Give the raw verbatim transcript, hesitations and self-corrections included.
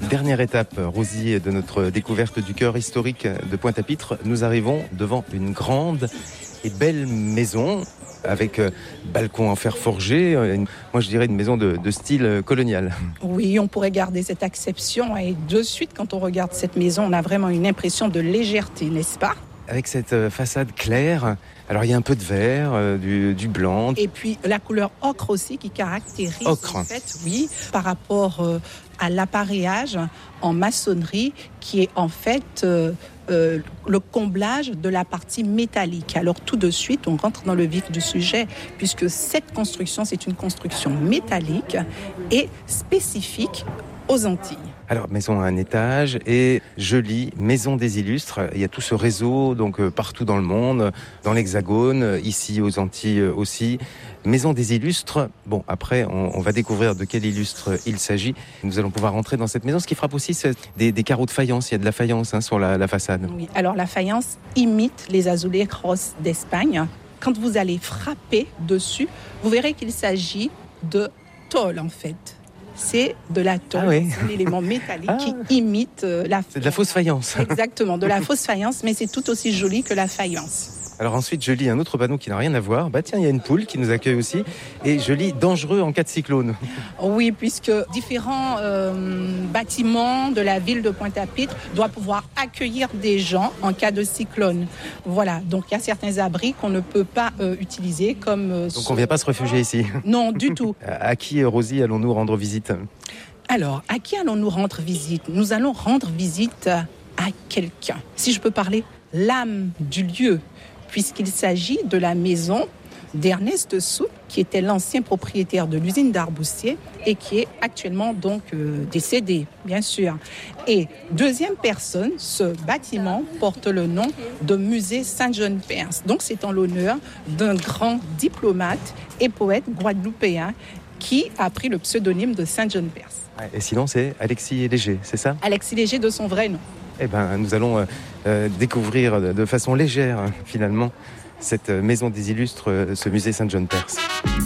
Dernière étape, Rosie, de notre découverte du cœur historique de Pointe-à-Pitre. Nous arrivons devant une grande et belle maison avec euh, balcon en fer forgé. Une, moi, je dirais une maison de, de style colonial. Oui, on pourrait garder cette acception. Et de suite, quand on regarde cette maison, on a vraiment une impression de légèreté, n'est-ce pas ? Avec cette euh, façade claire, alors il y a un peu de vert, euh, du, du blanc. Et puis la couleur ocre aussi qui caractérise Ocre. en fait, oui, par rapport euh, à l'appareillage en maçonnerie qui est en fait euh, euh, le comblage de la partie métallique. Alors tout de suite, on rentre dans le vif du sujet puisque cette construction, c'est une construction métallique et spécifique aux Antilles. Alors, maison à un étage et jolie maison des illustres. Il y a tout ce réseau donc euh, partout dans le monde, dans l'Hexagone, ici aux Antilles aussi. Maison des illustres. Bon, après, on, on va découvrir de quel illustre il s'agit. Nous allons pouvoir rentrer dans cette maison. Ce qui frappe aussi, c'est des, des carreaux de faïence. Il y a de la faïence hein, sur la, la façade. Oui. Alors, la faïence imite les azulejos d'Espagne. Quand vous allez frapper dessus, vous verrez qu'il s'agit de tôle, en fait. C'est de la tôle, ah oui. c'est un élément métallique ah. qui imite euh, la... C'est de la fausse faïence. Exactement, de la fausse faïence, mais c'est tout aussi joli que la faïence. Alors ensuite, je lis un autre panneau qui n'a rien à voir. Bah tiens, il y a une poule qui nous accueille aussi. Et je lis dangereux en cas de cyclone. Oui, puisque différents euh, bâtiments de la ville de Pointe-à-Pitre doivent pouvoir accueillir des gens en cas de cyclone. Voilà, donc il y a certains abris qu'on ne peut pas euh, utiliser comme... Euh, donc on ne vient pas se réfugier ici. Non, du tout. À qui, Rosie, allons-nous rendre visite ? Alors, à qui allons-nous rendre visite ? Nous allons rendre visite à quelqu'un. Si je peux parler, l'âme du lieu, puisqu'il s'agit de la maison d'Ernest Soupe, qui était l'ancien propriétaire de l'usine d'Arboussier et qui est actuellement donc euh, décédé, bien sûr. Et deuxième personne, ce bâtiment porte le nom de Musée Saint-John-Perse. Donc c'est en l'honneur d'un grand diplomate et poète guadeloupéen qui a pris le pseudonyme de Saint-John-Perse. Et sinon, c'est Alexis Léger, c'est ça ? Alexis Léger de son vrai nom. Eh ben, nous allons euh, découvrir de façon légère, finalement, cette maison des illustres, ce musée Saint-John-Perse.